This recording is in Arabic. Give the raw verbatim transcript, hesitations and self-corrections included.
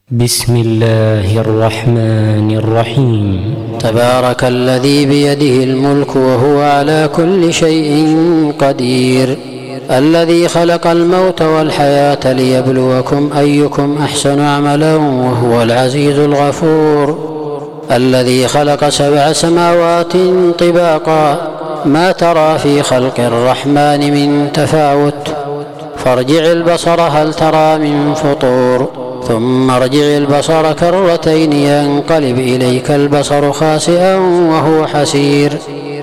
بسم الله الرحمن الرحيم. تبارك الذي بيده الملك وهو على كل شيء قدير، الذي خلق الموت والحياة ليبلوكم أيكم أحسن عملا وهو العزيز الغفور، الذي خلق سبع سماوات طباقا ما ترى في خلق الرحمن من تفاوت، فارجع البصر هل ترى من فطور، ثم ارجع البصر كرتين ينقلب إليك البصر خاسئا وهو حسير.